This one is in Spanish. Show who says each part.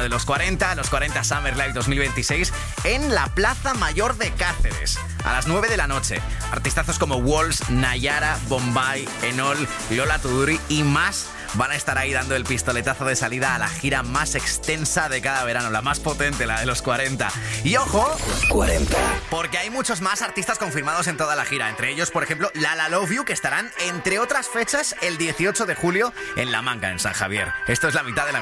Speaker 1: de los 40 Summer Live 2026, en la Plaza Mayor de Cáceres, a las 9 de la noche. Artistazos como Walls, Nayara, Bombay, Enol, Lola Tuduri y más van a estar ahí dando el pistoletazo de salida a la gira más extensa de cada verano, la más potente, la de los 40. Y ojo,
Speaker 2: Los 40.
Speaker 1: porque hay muchos más artistas confirmados en toda la gira. Entre ellos, por ejemplo, Lala Love You, que estarán, entre otras fechas, el 18 de julio en La Manga, en San Javier. Esto es la mitad de la